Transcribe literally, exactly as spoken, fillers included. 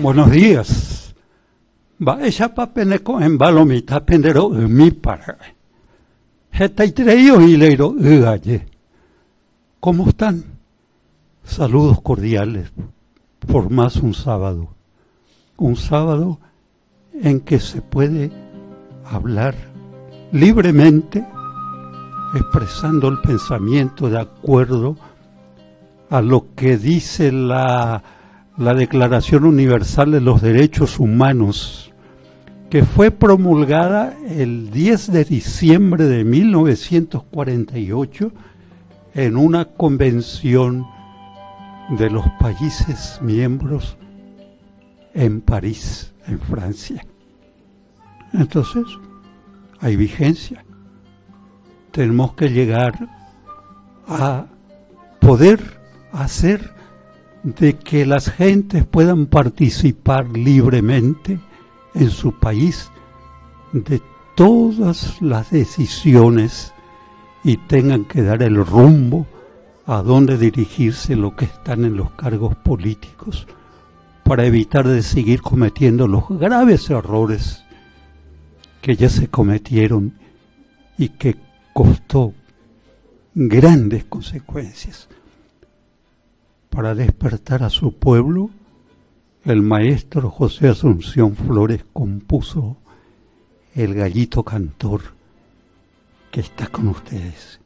Buenos días. Va ella papeneco en balomita pendero mi para. Heta itreio y leiro galle. ¿Cómo están? Saludos cordiales por más un sábado. Un sábado en que se puede hablar libremente, expresando el pensamiento de acuerdo a lo que dice la, la Declaración Universal de los Derechos Humanos, que fue promulgada el diez de diciembre de mil novecientos cuarenta y ocho en una convención de los países miembros en París, en Francia. Entonces, hay vigencia. Tenemos que llegar a poder hacer de que las gentes puedan participar libremente en su país de todas las decisiones y tengan que dar el rumbo a dónde dirigirse los que están en los cargos políticos para evitar de seguir cometiendo los graves errores que ya se cometieron y que costó grandes consecuencias. Para despertar a su pueblo, el maestro José Asunción Flores compuso El Gallito Cantor, que está con ustedes.